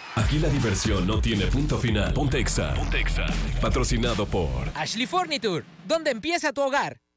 Aquí la diversión no tiene punto final. Pontexa. Patrocinado por Ashley Furniture, donde empieza tu hogar.